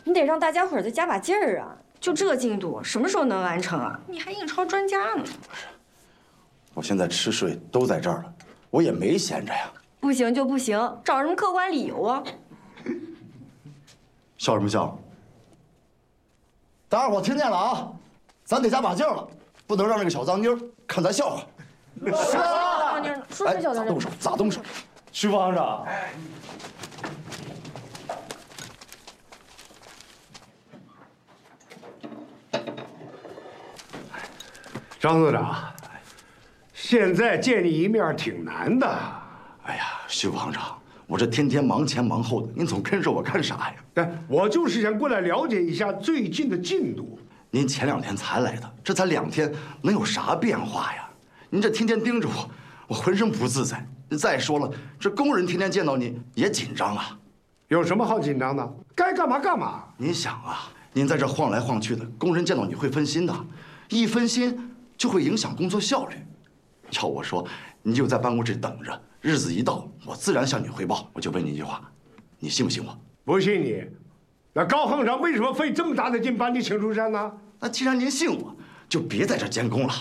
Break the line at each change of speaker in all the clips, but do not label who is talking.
你得让大家伙再加把劲儿啊！就这进度，什么时候能完成啊？你还印钞专家呢？
我现在吃睡都在这儿了，我也没闲着呀。
不行就不行，找什么客观理由啊？
笑什么笑？大家伙听见了啊？咱得加把劲儿了，不能让这个小脏妞看咱笑话。
小脏妞呢？说是小脏妞。
咋动手？咋动手？
徐副行长。
张组长，现在见你一面挺难的。
哎呀，徐副行长，我这天天忙前忙后的，您总跟着我干啥呀？
但我就是想过来了解一下最近的进度。
您前2天才来的，这才2天，能有啥变化呀？您这天天盯着我，我浑身不自在。再说了，这工人天天见到你也紧张啊。
有什么好紧张的？该干嘛干嘛。
您想啊，您在这晃来晃去的，工人见到你会分心的，一分心就会影响工作效率。要我说，你就在办公室等着，日子一到，我自然向你汇报。我就问你一句话，你信不信我？
不信你。那高行长为什么费这么大的劲把你请出山呢？
那既然您信我，就别在这监工了。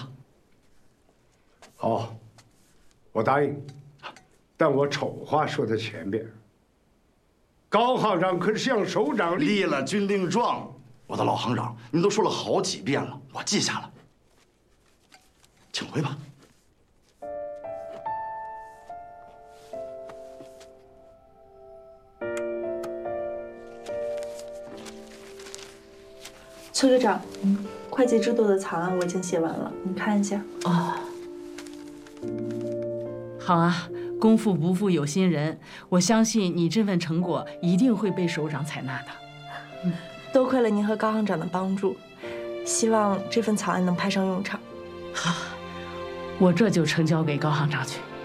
好，我答应。但我丑话说在前边，高行长可是向首长
立了军令状。我的老行长，您都说了好几遍了，我记下了。请回吧。
崔科长，会计制度的草案我已经写完了，你看一下。
哦，好啊，功夫不负有心人，我相信你这份成果一定会被首长采纳的。
多亏了您和高行长的帮助，希望这份草案能派上用场。
好，我这就呈交给高行长去。